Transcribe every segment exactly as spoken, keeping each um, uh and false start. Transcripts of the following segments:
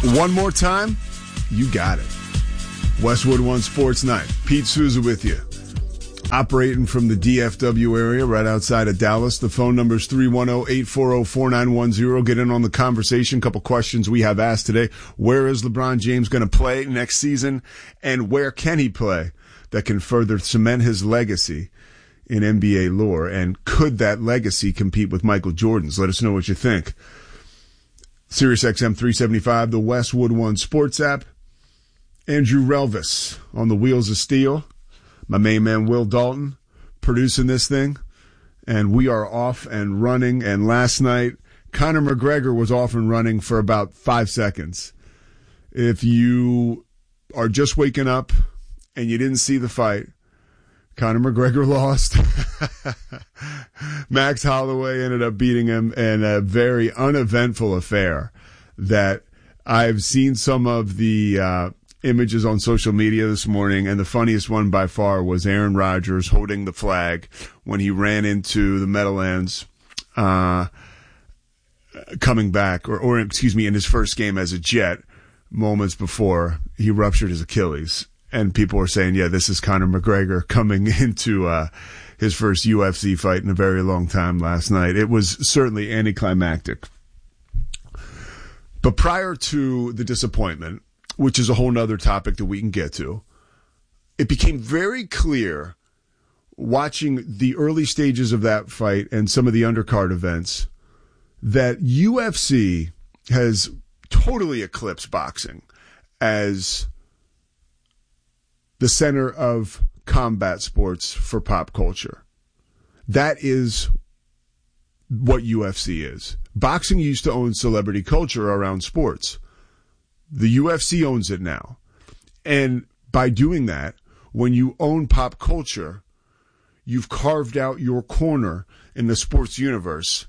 One more time, you got it. Westwood One Sports Night. Pete Souza with you. Operating from the D F W area right outside of Dallas. The phone number is three one zero, eight four zero, four nine one zero. Get in on the conversation. Couple questions we have asked today. Where is LeBron James going to play next season? And where can he play that can further cement his legacy in N B A lore? And could that legacy compete with Michael Jordan's? Let us know what you think. Sirius X M three seventy-five, the Westwood One Sports app. Andrew Relvis on the wheels of steel. My main man, Will Dalton, producing this thing. And we are off and running. And last night, Conor McGregor was off and running for about five seconds. If you are just waking up and you didn't see the fight, Conor McGregor lost. Max Holloway ended up beating him in a very uneventful affair that I've seen some of the uh, images on social media this morning, and the funniest one by far was Aaron Rodgers holding the flag when he ran into the Meadowlands uh, coming back, or, or excuse me, in his first game as a Jet moments before he ruptured his Achilles. And people are saying, yeah, this is Conor McGregor coming into uh, his first U F C fight in a very long time last night. It was certainly anticlimactic. But prior to the disappointment, which is a whole nother topic that we can get to, it became very clear watching the early stages of that fight and some of the undercard events that U F C has totally eclipsed boxing as the center of combat sports for pop culture. That is what U F C is. Boxing used to own celebrity culture around sports. The U F C owns it now. And by doing that, when you own pop culture, you've carved out your corner in the sports universe.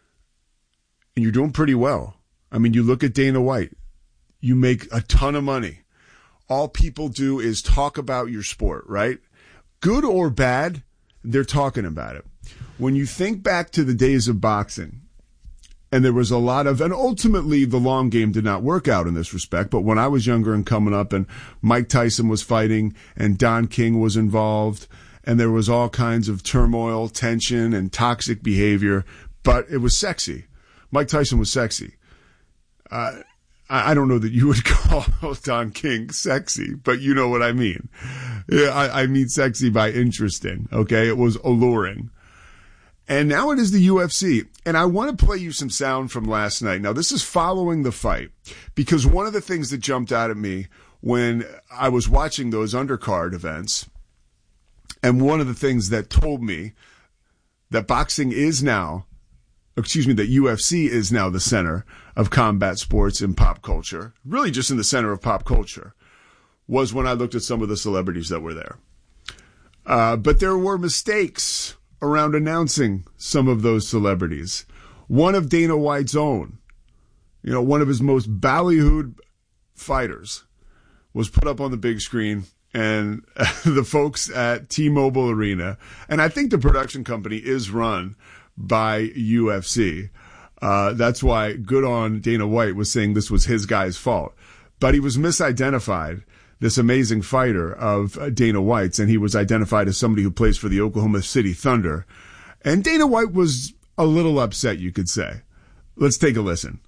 And you're doing pretty well. I mean, you look at Dana White. You make a ton of money. All people do is talk about your sport, right? Good or bad, they're talking about it. When you think back to the days of boxing, and there was a lot of, and ultimately the long game did not work out in this respect, but when I was younger and coming up and Mike Tyson was fighting and Don King was involved and there was all kinds of turmoil, tension, and toxic behavior, but it was sexy. Mike Tyson was sexy. Uh, I don't know that you would call Don King sexy, but you know what I mean. Yeah, I, I mean sexy by interesting, okay? It was alluring. And now it is the U F C. And I want to play you some sound from last night. Now, this is following the fight, because one of the things that jumped out at me when I was watching those undercard events, and one of the things that told me that boxing is now, excuse me, that U F C is now the center of combat sports and pop culture, really just in the center of pop culture, was when I looked at some of the celebrities that were there. Uh, but there were mistakes around announcing some of those celebrities. One of Dana White's own, you know, one of his most ballyhooed fighters was put up on the big screen, and the folks at T-Mobile Arena, and I think the production company is run by U F C. Uh, that's why good on Dana White was saying this was his guy's fault. But he was misidentified, this amazing fighter of Dana White's, and he was identified as somebody who plays for the Oklahoma City Thunder. And Dana White was a little upset, you could say. Let's take a listen.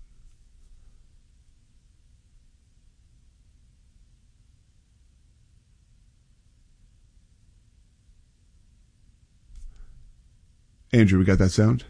Andrew, we got that sound?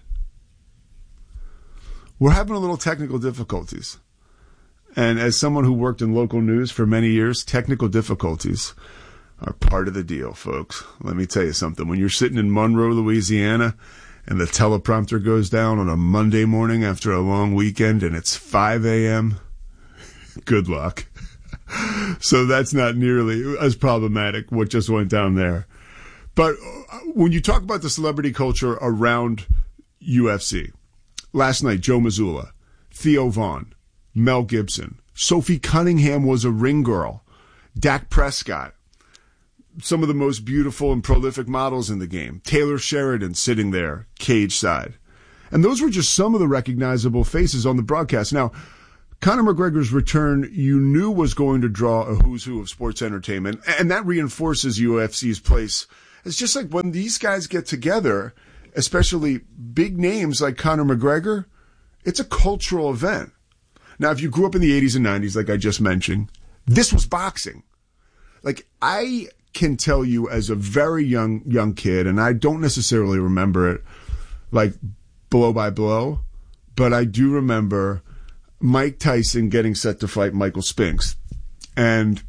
We're having a little technical difficulties. And as someone who worked in local news for many years, technical difficulties are part of the deal, folks. Let me tell you something. When you're sitting in Monroe, Louisiana, and the teleprompter goes down on a Monday morning after a long weekend and it's five a.m., good luck. So that's not nearly as problematic, what just went down there. But when you talk about the celebrity culture around U F C, last night, Joe Mazzulla, Theo Vaughn, Mel Gibson, Sophie Cunningham was a ring girl, Dak Prescott, some of the most beautiful and prolific models in the game, Taylor Sheridan sitting there, cage side. And those were just some of the recognizable faces on the broadcast. Now, Conor McGregor's return, you knew was going to draw a who's who of sports entertainment, and that reinforces U F C's place. It's just like when these guys get together, especially big names like Conor McGregor, it's a cultural event. Now, if you grew up in the eighties and nineties, like I just mentioned, this was boxing. Like, I can tell you as a very young young kid, and I don't necessarily remember it like blow by blow, but I do remember Mike Tyson getting set to fight Michael Spinks. And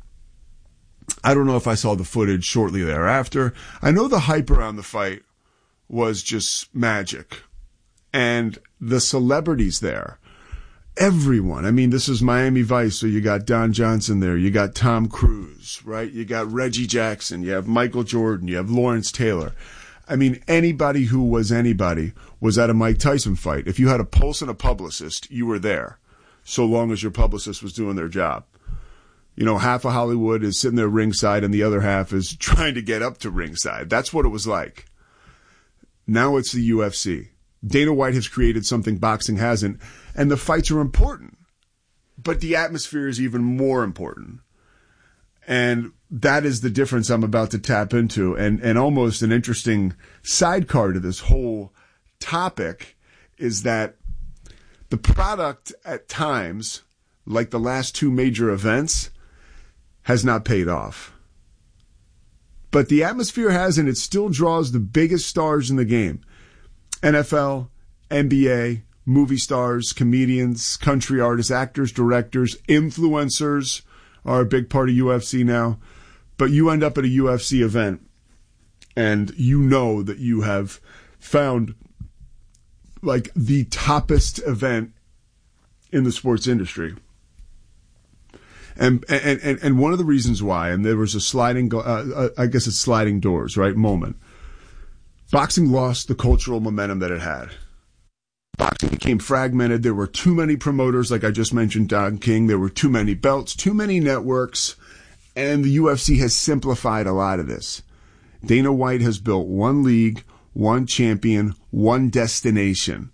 I don't know if I saw the footage shortly thereafter. I know the hype around the fight was just magic. And the celebrities there, everyone. I mean, this is Miami Vice, so you got Don Johnson there. You got Tom Cruise, right? You got Reggie Jackson. You have Michael Jordan. You have Lawrence Taylor. I mean, anybody who was anybody was at a Mike Tyson fight. If you had a pulse and a publicist, you were there, so long as your publicist was doing their job. You know, half of Hollywood is sitting there ringside and the other half is trying to get up to ringside. That's what it was like. Now it's the U F C. Dana White has created something boxing hasn't, and the fights are important. But the atmosphere is even more important. And that is the difference I'm about to tap into. And, and almost an interesting sidecar to this whole topic is that the product at times, like the last two major events, has not paid off. But the atmosphere has, and it still draws the biggest stars in the game. N F L, N B A, movie stars, comedians, country artists, actors, directors, influencers are a big part of U F C now. But you end up at a U F C event and you know that you have found like the toppest event in the sports industry. And, and, and, and one of the reasons why, and there was a sliding, uh, I guess it's sliding doors, right, moment. Boxing lost the cultural momentum that it had. Boxing became fragmented. There were too many promoters, like I just mentioned, Don King. There were too many belts, too many networks, and the U F C has simplified a lot of this. Dana White has built one league, one champion, one destination.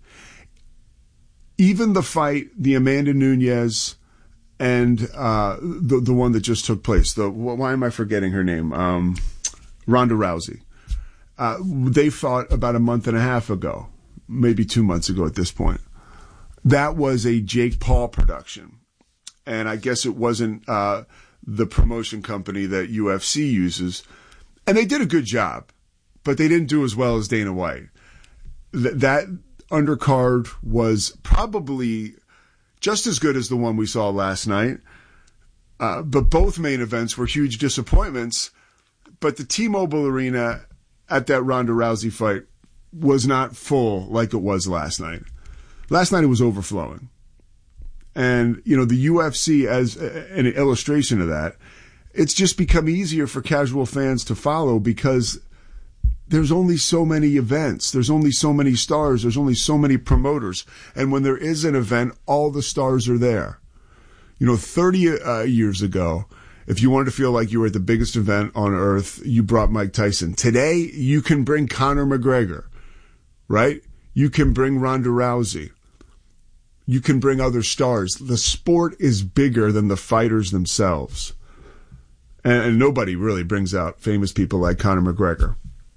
Even the fight, the Amanda Nunes and uh, the the one that just took place, the why am I forgetting her name? Um, Ronda Rousey. Uh, they fought about a month and a half ago, maybe two months ago at this point. That was a Jake Paul production. And I guess it wasn't uh, the promotion company that U F C uses. And they did a good job, but they didn't do as well as Dana White. Th- that undercard was probably just as good as the one we saw last night. Uh, but both main events were huge disappointments. But the T-Mobile Arena at that Ronda Rousey fight was not full like it was last night. Last night it was overflowing. And, you know, the U F C as an illustration of that, it's just become easier for casual fans to follow because there's only so many events. There's only so many stars. There's only so many promoters. And when there is an event, all the stars are there. You know, thirty uh, years ago, if you wanted to feel like you were at the biggest event on earth, you brought Mike Tyson. Today, you can bring Conor McGregor, right? You can bring Ronda Rousey. You can bring other stars. The sport is bigger than the fighters themselves. And, and nobody really brings out famous people like Conor McGregor.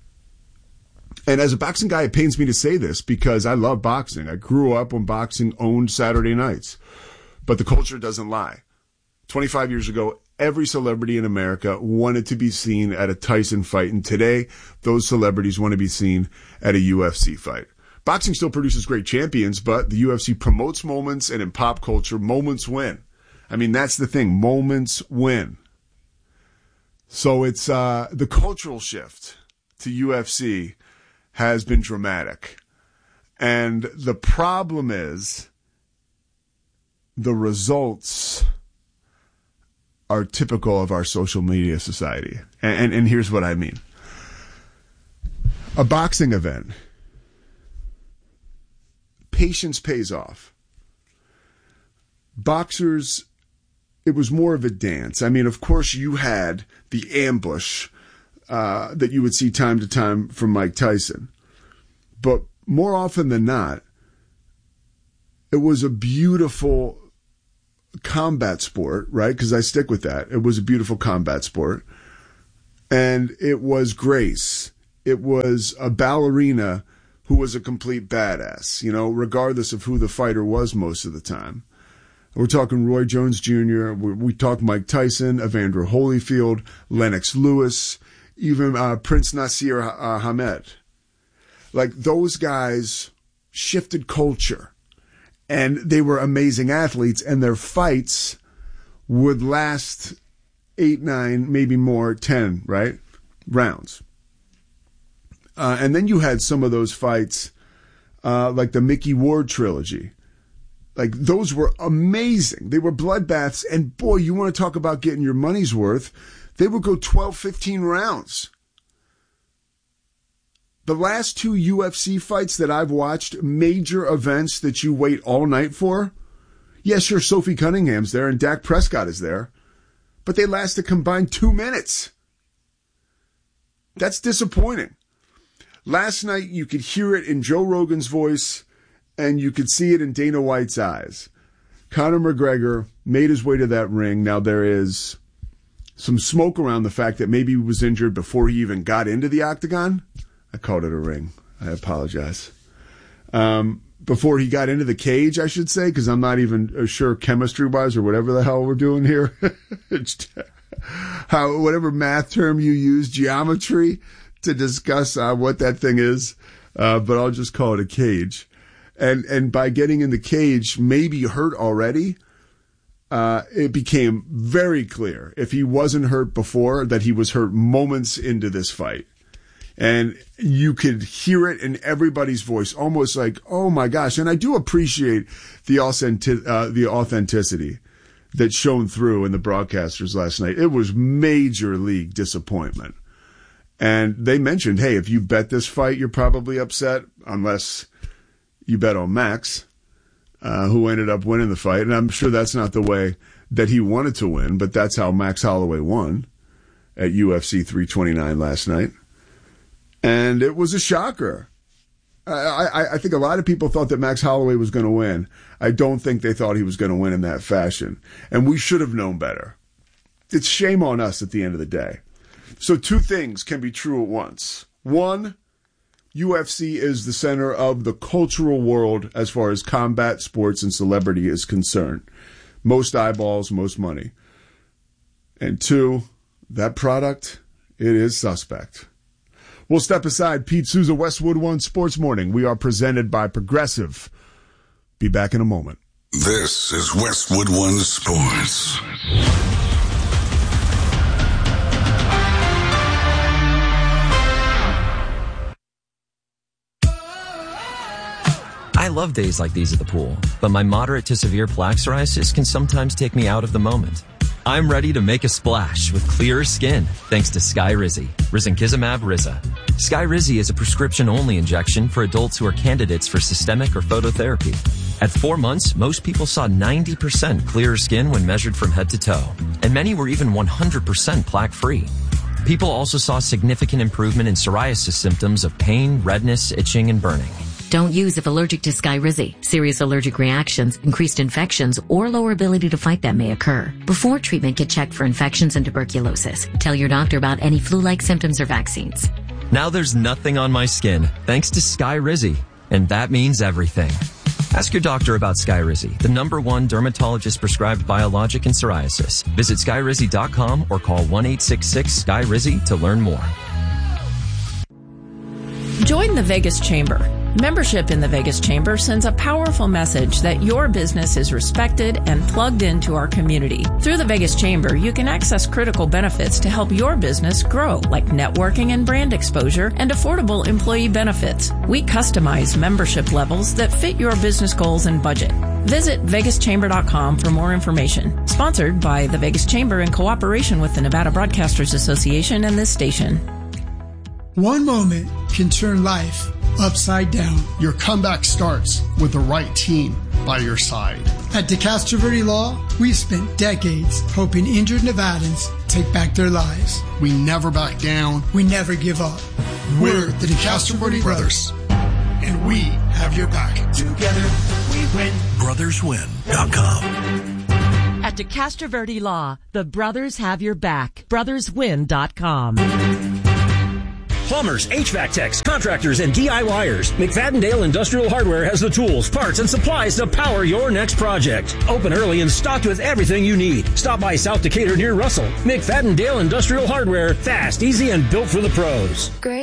And as a boxing guy, it pains me to say this because I love boxing. I grew up when boxing owned Saturday nights. But the culture doesn't lie. twenty-five years ago, every celebrity in America wanted to be seen at a Tyson fight. And today, those celebrities want to be seen at a U F C fight. Boxing still produces great champions, but the U F C promotes moments, and in pop culture, moments win. I mean, that's the thing. Moments win. So it's uh, the cultural shift to U F C has been dramatic. And the problem is the results are typical of our social media society. And, and, and here's what I mean. A boxing event, patience pays off. Boxers, it was more of a dance. I mean, of course, you had the ambush uh, that you would see time to time from Mike Tyson. But more often than not, it was a beautiful combat sport, right? Because I stick with that. It was a beautiful combat sport. And it was Grace. It was a ballerina who was a complete badass, you know, regardless of who the fighter was most of the time. We're talking Roy Jones Junior We, we talk Mike Tyson, Evander Holyfield, Lennox Lewis, even uh, Prince Nasir uh, Hamed. Like, those guys shifted culture, and they were amazing athletes, and their fights would last eight, nine, maybe more, ten, right, rounds. Uh, and then you had some of those fights, uh, like the Mickey Ward trilogy. Like, those were amazing. They were bloodbaths, and boy, you want to talk about getting your money's worth. They would go twelve, fifteen rounds. The last two U F C fights that I've watched, major events that you wait all night for, yes, sure, Sophie Cunningham's there and Dak Prescott is there, but they last a combined two minutes. That's disappointing. Last night, you could hear it in Joe Rogan's voice, and you could see it in Dana White's eyes. Conor McGregor made his way to that ring. Now, there is some smoke around the fact that maybe he was injured before he even got into the octagon. I called it a ring. I apologize. Um, before he got into the cage, I should say, because I'm not even sure chemistry-wise or whatever the hell we're doing here. How, whatever math term you use, geometry, to discuss uh, what that thing is. Uh, but I'll just call it a cage. And and by getting in the cage, maybe hurt already, uh, it became very clear, if he wasn't hurt before, that he was hurt moments into this fight. And you could hear it in everybody's voice, almost like, oh my gosh. And I do appreciate the authentic, uh, the authenticity that shone through in the broadcasters last night. It was major league disappointment. And they mentioned, hey, if you bet this fight, you're probably upset, unless you bet on Max, uh, who ended up winning the fight. And I'm sure that's not the way that he wanted to win, but that's how Max Holloway won at U F C three twenty-nine last night. And it was a shocker. I, I, I think a lot of people thought that Max Holloway was going to win. I don't think they thought he was going to win in that fashion. And we should have known better. It's shame on us at the end of the day. So two things can be true at once. One, U F C is the center of the cultural world as far as combat sports and celebrity is concerned. Most eyeballs, most money. And two, that product, it is suspect. We'll step aside. Pete Souza, Westwood One Sports Morning. We are presented by Progressive. Be back in a moment. This is Westwood One Sports. I love days like these at the pool, but my moderate to severe plaque psoriasis can sometimes take me out of the moment. I'm ready to make a splash with clearer skin thanks to Skyrizi, risankizumab Riza. Skyrizi is a prescription-only injection for adults who are candidates for systemic or phototherapy. At four months, most people saw ninety percent clearer skin when measured from head to toe, and many were even one hundred percent plaque-free. People also saw significant improvement in psoriasis symptoms of pain, redness, itching, and burning. Don't use if allergic to Skyrizi. Serious allergic reactions, increased infections, or lower ability to fight them may occur. Before treatment, get checked for infections and tuberculosis. Tell your doctor about any flu-like symptoms or vaccines. Now there's nothing on my skin, thanks to Skyrizi, and that means everything. Ask your doctor about Skyrizi, the number one dermatologist-prescribed biologic in psoriasis. Visit skyrizi dot com or call one eight six six Sky Rizi to learn more. Join the Vegas Chamber. Membership in the Vegas Chamber sends a powerful message that your business is respected and plugged into our community. Through the Vegas Chamber, you can access critical benefits to help your business grow, like networking and brand exposure and affordable employee benefits. We customize membership levels that fit your business goals and budget. Visit vegas chamber dot com for more information. Sponsored by the Vegas Chamber in cooperation with the Nevada Broadcasters Association and this station. One moment can turn life upside down. Your comeback starts with the right team by your side. At DeCastroverde Law, we've spent decades helping injured Nevadans take back their lives. We never back down. We never give up. We're the DeCastroverde Brothers, and we have your back. Together we win. brothers win dot com to Castroverde Law. The brothers have your back. brothers win dot com. Plumbers, H V A C techs, contractors, and DIYers. McFadden-Dale Industrial Hardware has the tools, parts, and supplies to power your next project. Open early and stocked with everything you need. Stop by South Decatur near Russell. McFadden-Dale Industrial Hardware. Fast, easy, and built for the pros. Great.